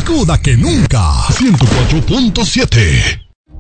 aguda que nunca. 104.7.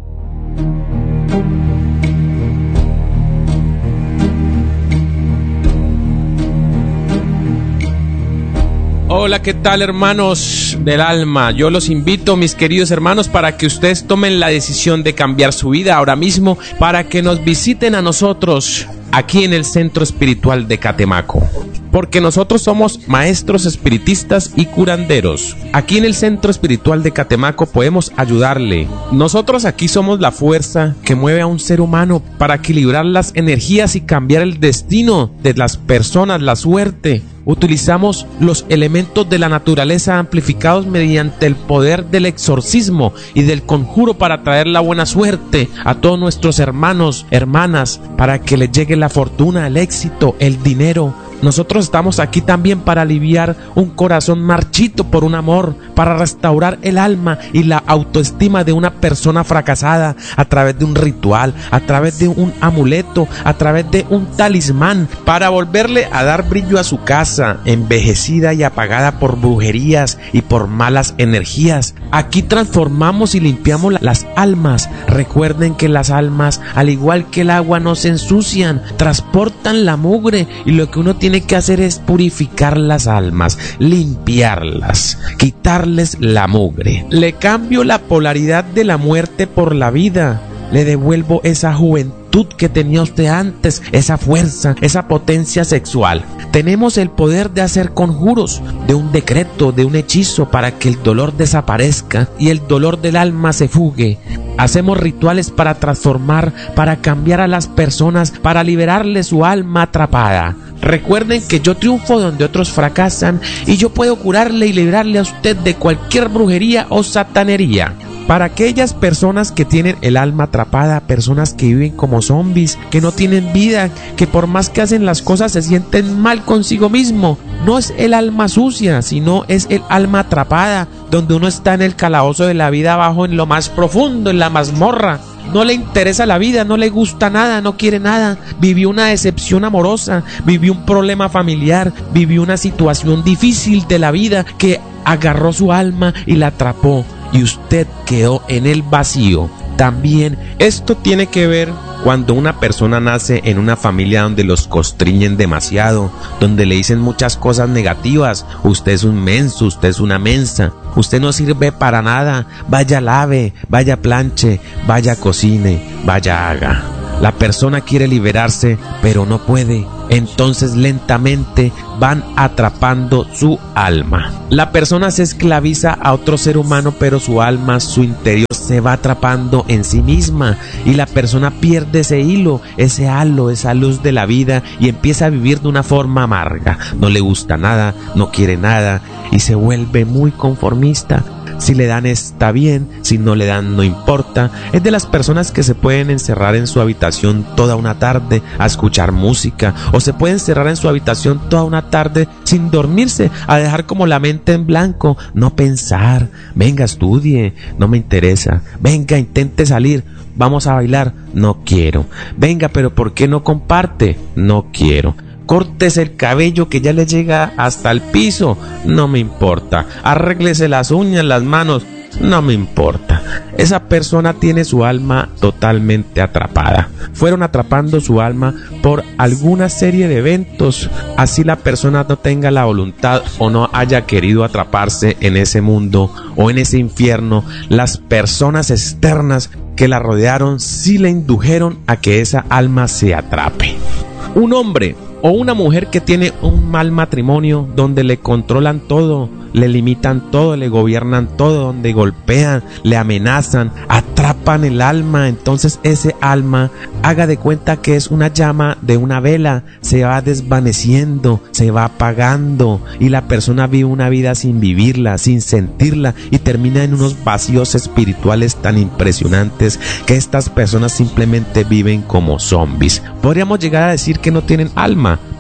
Hola, ¿qué tal, hermanos del alma? Yo los invito, mis queridos hermanos, para que ustedes tomen la decisión de cambiar su vida ahora mismo, para que nos visiten a nosotros aquí en el Centro Espiritual de Catemaco. Porque nosotros somos maestros espiritistas y curanderos. Aquí en el Centro Espiritual de Catemaco podemos ayudarle. Nosotros aquí somos la fuerza que mueve a un ser humano para equilibrar las energías y cambiar el destino de las personas, la suerte. Utilizamos los elementos de la naturaleza amplificados mediante el poder del exorcismo y del conjuro para traer la buena suerte a todos nuestros hermanos, hermanas, para que les llegue la fortuna, el éxito, el dinero. Nosotros estamos aquí también para aliviar un corazón marchito por un amor, para restaurar el alma y la autoestima de una persona fracasada a través de un ritual, a través de un amuleto, a través de un talismán, para volverle a dar brillo a su casa, envejecida y apagada por brujerías y por malas energías. Aquí transformamos y limpiamos las almas. Recuerden que las almas, al igual que el agua, no se ensucian, transportan la mugre, y lo que uno tiene que hacer es purificar las almas, limpiarlas, quitarles la mugre. Le cambio la polaridad de la muerte por la vida. Le devuelvo esa juventud que tenía usted antes, esa fuerza, esa potencia sexual. Tenemos el poder de hacer conjuros, de un decreto, de un hechizo, para que el dolor desaparezca y el dolor del alma se fugue. Hacemos rituales para transformar, para cambiar a las personas, para liberarle su alma atrapada. Recuerden que yo triunfo donde otros fracasan, y yo puedo curarle y librarle a usted de cualquier brujería o satanería. Para aquellas personas que tienen el alma atrapada, personas que viven como zombies, que no tienen vida, que por más que hacen las cosas se sienten mal consigo mismo. No es el alma sucia, sino es el alma atrapada, donde uno está en el calabozo de la vida, abajo en lo más profundo, en la mazmorra. No le interesa la vida, no le gusta nada, no quiere nada. Vivió una decepción amorosa, vivió un problema familiar, vivió una situación difícil de la vida que agarró su alma y la atrapó, y usted quedó en el vacío. También esto tiene que ver cuando una persona nace en una familia donde los constriñen demasiado, donde le dicen muchas cosas negativas. Usted es un menso, usted es una mensa, usted no sirve para nada, vaya lave, vaya planche, vaya cocine, vaya haga. La persona quiere liberarse, pero no puede. Entonces lentamente van atrapando su alma. La persona se esclaviza a otro ser humano, pero su alma, su interior, se va atrapando en sí misma, y la persona pierde ese hilo, ese halo, esa luz de la vida, y empieza a vivir de una forma amarga. No le gusta nada, no quiere nada, y se vuelve muy conformista. Si le dan está bien, si no le dan no importa. Es de las personas que se pueden encerrar en su habitación toda una tarde a escuchar música, o se puede encerrar en su habitación toda una tarde sin dormirse, a dejar como la mente en blanco, no pensar. Venga, estudie, no me interesa. Venga, intente salir, vamos a bailar, no quiero. Venga, pero ¿por qué no comparte? No quiero. Córtese el cabello que ya le llega hasta el piso, no me importa. Arréglese las uñas, las manos, no me importa. Esa persona tiene su alma totalmente atrapada. Fueron atrapando su alma por alguna serie de eventos. Así la persona no tenga la voluntad o no haya querido atraparse en ese mundo o en ese infierno, las personas externas que la rodearon sí le indujeron a que esa alma se atrape. Un hombre o una mujer que tiene un mal matrimonio, donde le controlan todo, le limitan todo, le gobiernan todo, donde golpean, le amenazan, atrapan el alma. Entonces ese alma, haga de cuenta que es una llama de una vela, se va desvaneciendo, se va apagando, y la persona vive una vida sin vivirla, sin sentirla, y termina en unos vacíos espirituales tan impresionantes que estas personas simplemente viven como zombies. Podríamos llegar a decir que no tienen alma,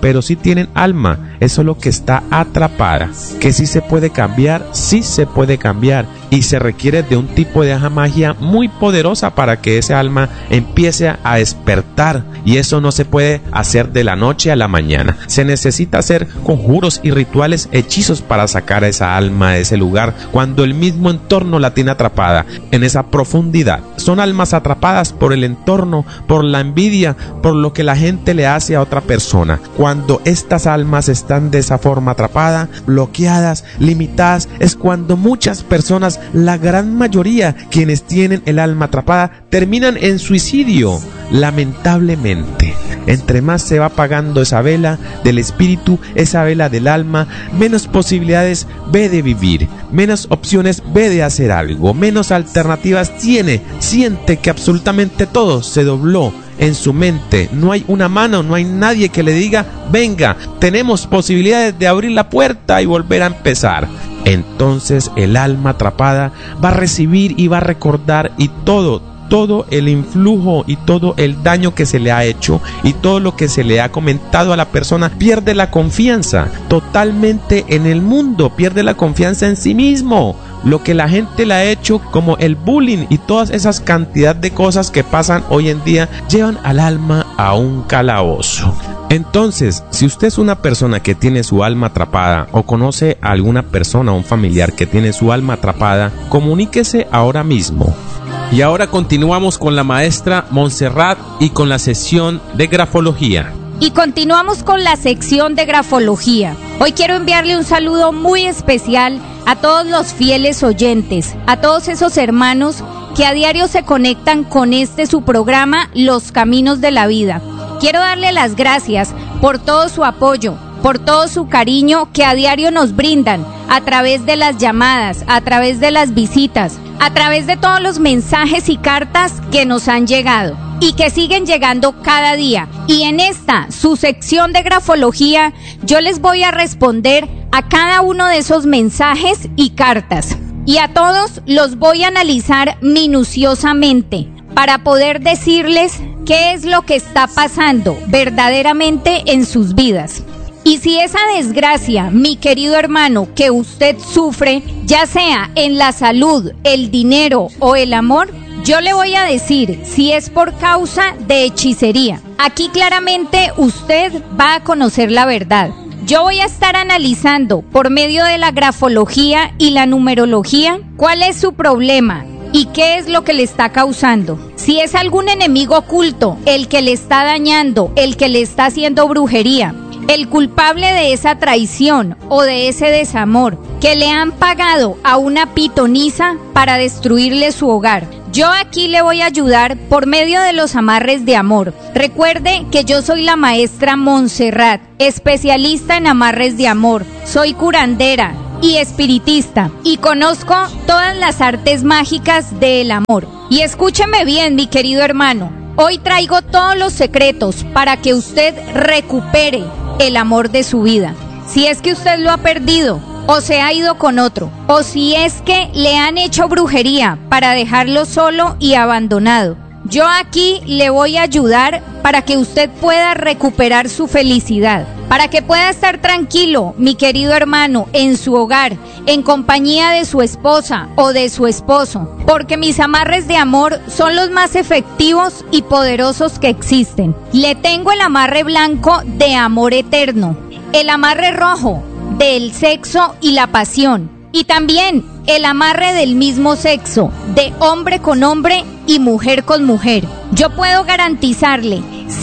pero sí tienen alma. Eso es lo que está atrapada. Que sí se puede cambiar, sí se puede cambiar. Y se requiere de un tipo de magia muy poderosa para que ese alma empiece a despertar. Y eso no se puede hacer de la noche a la mañana. Se necesita hacer conjuros y rituales, hechizos para sacar a esa alma de ese lugar cuando el mismo entorno la tiene atrapada en esa profundidad. Son almas atrapadas por el entorno, por la envidia, por lo que la gente le hace a otra persona. Cuando estas almas están de esa forma atrapadas, bloqueadas, limitadas, es cuando muchas personas, la gran mayoría, quienes tienen el alma atrapada, terminan en suicidio. Lamentablemente, entre más se va apagando esa vela del espíritu, esa vela del alma, menos posibilidades ve de vivir, menos opciones ve de hacer algo, menos alternativas tiene. Siente que absolutamente todo se dobló en su mente. No hay una mano, no hay nadie que le diga: venga, tenemos posibilidades de abrir la puerta y volver a empezar. Entonces el alma atrapada va a recibir y va a recordar, y todo el influjo y todo el daño que se le ha hecho y todo lo que se le ha comentado a la persona, pierde la confianza totalmente en el mundo, pierde la confianza en sí mismo. Lo que la gente le ha hecho, como el bullying y todas esas cantidad de cosas que pasan hoy en día, llevan al alma a un calabozo. Entonces, si usted es una persona que tiene su alma atrapada, o conoce a alguna persona o un familiar que tiene su alma atrapada, comuníquese ahora mismo. Y ahora continuamos con la maestra Montserrat y con la sesión de grafología. Y continuamos con la sección de grafología. Hoy quiero enviarle un saludo muy especial a todos los fieles oyentes, a todos esos hermanos que a diario se conectan con su programa, Los Caminos de la Vida. Quiero darle las gracias por todo su apoyo, por todo su cariño que a diario nos brindan a través de las llamadas, a través de las visitas, a través de todos los mensajes y cartas que nos han llegado y que siguen llegando cada día. Y en esta, su sección de grafología, yo les voy a responder a cada uno de esos mensajes y cartas. Y a todos los voy a analizar minuciosamente para poder decirles qué es lo que está pasando verdaderamente en sus vidas. Y si esa desgracia, mi querido hermano, que usted sufre, ya sea en la salud, el dinero o el amor, yo le voy a decir si es por causa de hechicería. Aquí claramente usted va a conocer la verdad. Yo voy a estar analizando por medio de la grafología y la numerología cuál es su problema y qué es lo que le está causando. Si es algún enemigo oculto el que le está dañando, el que le está haciendo brujería, el culpable de esa traición o de ese desamor que le han pagado a una pitonisa para destruirle su hogar, yo aquí le voy a ayudar por medio de los amarres de amor. Recuerde que yo soy la maestra Montserrat, especialista en amarres de amor. Soy curandera y espiritista y conozco todas las artes mágicas del amor. Y escúcheme bien, mi querido hermano, hoy traigo todos los secretos para que usted recupere el amor de su vida. Si es que usted lo ha perdido o se ha ido con otro, o si es que le han hecho brujería para dejarlo solo y abandonado, yo aquí le voy a ayudar para que usted pueda recuperar su felicidad, para que pueda estar tranquilo, mi querido hermano, en su hogar, en compañía de su esposa o de su esposo, porque mis amarres de amor son los más efectivos y poderosos que existen. Le tengo el amarre blanco de amor eterno, el amarre rojo del sexo y la pasión, y también el amarre del mismo sexo, de hombre con hombre y mujer con mujer. Yo puedo garantizarle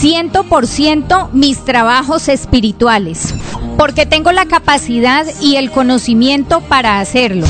100% mis trabajos espirituales, porque tengo la capacidad y el conocimiento para hacerlo.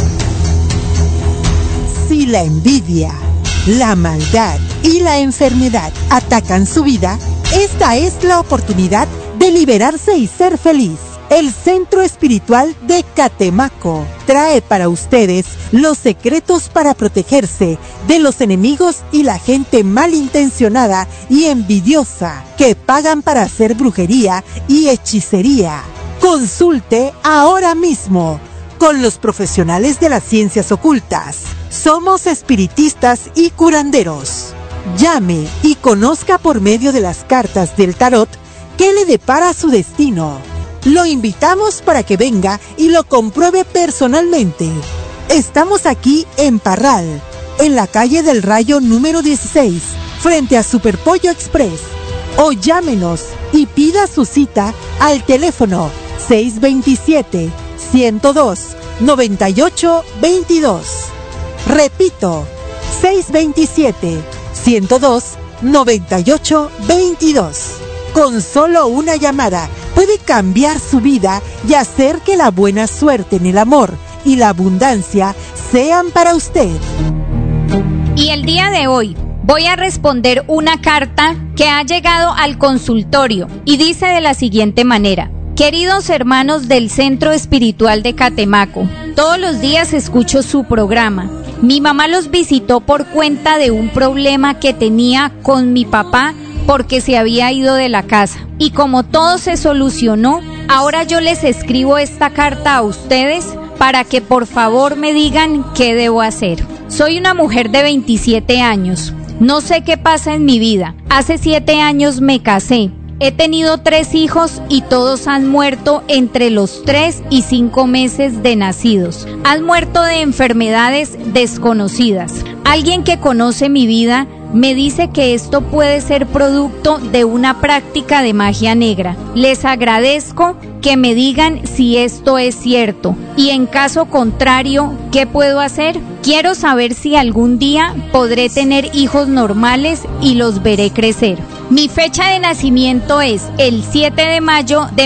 Si la envidia, la maldad y la enfermedad atacan su vida, esta es la oportunidad de liberarse y ser feliz. El Centro Espiritual de Catemaco trae para ustedes los secretos para protegerse de los enemigos y la gente malintencionada y envidiosa que pagan para hacer brujería y hechicería. Consulte ahora mismo con los profesionales de las ciencias ocultas. Somos espiritistas y curanderos. Llame y conozca por medio de las cartas del tarot qué le depara su destino. Lo invitamos para que venga y lo compruebe personalmente. Estamos aquí en Parral, en la calle del Rayo número 16, frente a Superpollo Express. O llámenos y pida su cita al teléfono 627-102-9822. Repito, 627-102-9822. Con solo una llamada puede cambiar su vida y hacer que la buena suerte en el amor y la abundancia sean para usted. Y el día de hoy voy a responder una carta que ha llegado al consultorio y dice de la siguiente manera: queridos hermanos del Centro Espiritual de Catemaco, todos los días escucho su programa. Mi mamá los visitó por cuenta de un problema que tenía con mi papá porque se había ido de la casa. Y como todo se solucionó, ahora yo les escribo esta carta a ustedes para que por favor me digan qué debo hacer. Soy una mujer de 27 años. No sé qué pasa en mi vida. Hace 7 años me casé. He tenido 3 hijos y todos han muerto entre los 3 y 5 meses de nacidos. Han muerto de enfermedades desconocidas. Alguien que conoce mi vida me dice que esto puede ser producto de una práctica de magia negra. Les agradezco que me digan si esto es cierto y en caso contrario, ¿qué puedo hacer? Quiero saber si algún día podré tener hijos normales y los veré crecer. Mi fecha de nacimiento es el 7 de mayo de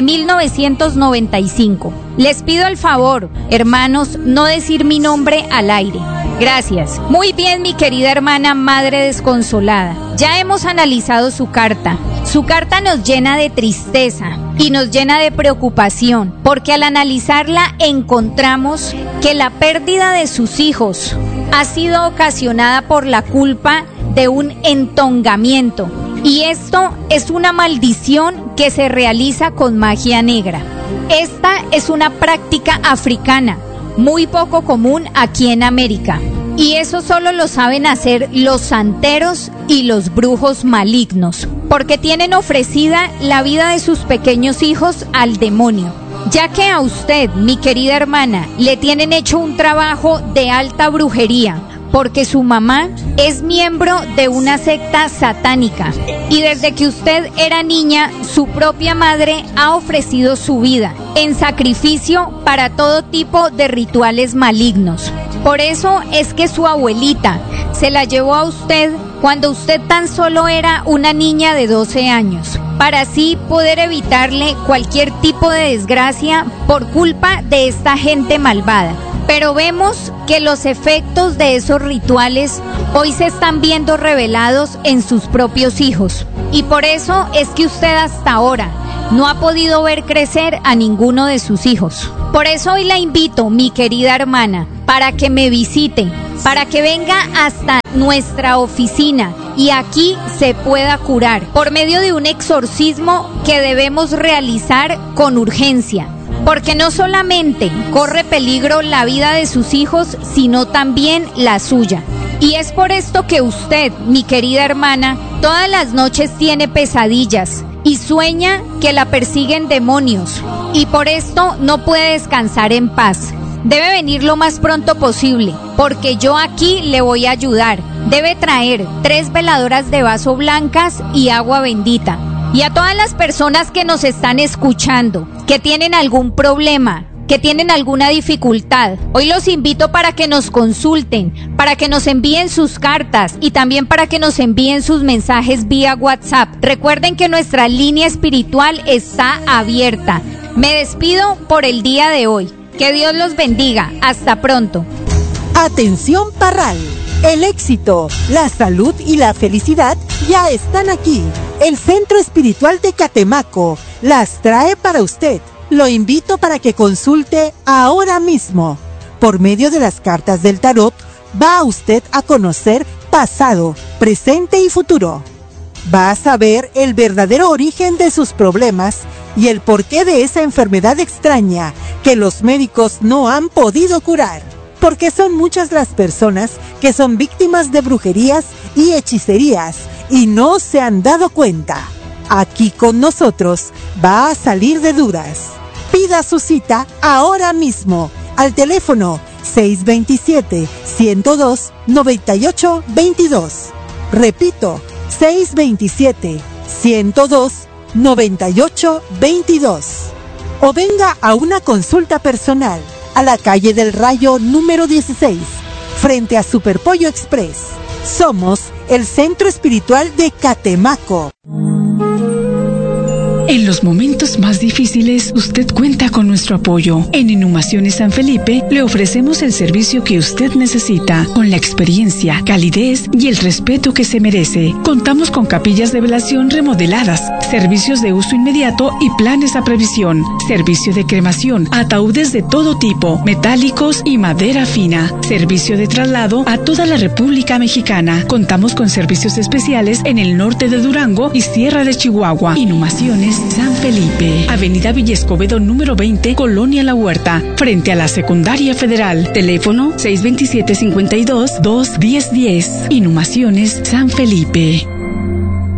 1995. Les pido el favor, hermanos, no decir mi nombre al aire. Gracias. Muy bien, mi querida hermana madre desconsolada. Ya hemos analizado su carta. Su carta nos llena de tristeza y nos llena de preocupación, porque al analizarla encontramos que la pérdida de sus hijos ha sido ocasionada por la culpa de un entongamiento. Y esto es una maldición que se realiza con magia negra. Esta es una práctica africana, muy poco común aquí en América. Y eso solo lo saben hacer los santeros y los brujos malignos, porque tienen ofrecida la vida de sus pequeños hijos al demonio. Ya que a usted, mi querida hermana, le tienen hecho un trabajo de alta brujería, porque su mamá es miembro de una secta satánica y desde que usted era niña, su propia madre ha ofrecido su vida en sacrificio para todo tipo de rituales malignos. Por eso es que su abuelita se la llevó a usted cuando usted tan solo era una niña de 12 años, para así poder evitarle cualquier tipo de desgracia por culpa de esta gente malvada. Pero vemos que los efectos de esos rituales hoy se están viendo revelados en sus propios hijos. Y por eso es que usted hasta ahora no ha podido ver crecer a ninguno de sus hijos. Por eso hoy la invito, mi querida hermana, para que me visite, para que venga hasta nuestra oficina y aquí se pueda curar por medio de un exorcismo que debemos realizar con urgencia. Porque no solamente corre peligro la vida de sus hijos, sino también la suya. Y es por esto que usted, mi querida hermana, todas las noches tiene pesadillas y sueña que la persiguen demonios. Y por esto no puede descansar en paz. Debe venir lo más pronto posible, porque yo aquí le voy a ayudar. Debe traer 3 veladoras de vaso blancas y agua bendita. Y a todas las personas que nos están escuchando, que tienen algún problema, que tienen alguna dificultad, hoy los invito para que nos consulten, para que nos envíen sus cartas y también para que nos envíen sus mensajes vía WhatsApp. Recuerden que nuestra línea espiritual está abierta. Me despido por el día de hoy. Que Dios los bendiga. Hasta pronto. Atención Parral. El éxito, la salud y la felicidad ya están aquí. El Centro Espiritual de Catemaco las trae para usted. Lo invito para que consulte ahora mismo. Por medio de las cartas del tarot, va usted a conocer pasado, presente y futuro. Va a saber el verdadero origen de sus problemas y el porqué de esa enfermedad extraña que los médicos no han podido curar. Porque son muchas las personas que son víctimas de brujerías y hechicerías y no se han dado cuenta. Aquí con nosotros va a salir de dudas. Pida su cita ahora mismo al teléfono 627-102-9822. Repito, 627-102-9822. O venga a una consulta personal a la calle del Rayo número 16, frente a Superpollo Express. Somos el Centro Espiritual de Catemaco. En los momentos más difíciles, usted cuenta con nuestro apoyo. En Inhumaciones San Felipe le ofrecemos el servicio que usted necesita, con la experiencia, calidez y el respeto que se merece. Contamos con capillas de velación remodeladas, servicios de uso inmediato y planes a previsión, servicio de cremación, ataúdes de todo tipo, metálicos y madera fina, servicio de traslado a toda la República Mexicana. Contamos con servicios especiales en el norte de Durango y Sierra de Chihuahua. Inhumaciones San Felipe, Avenida Villa Escobedo número 20, Colonia La Huerta, frente a la Secundaria Federal. Teléfono 627-52-2-1010. Inhumaciones San Felipe.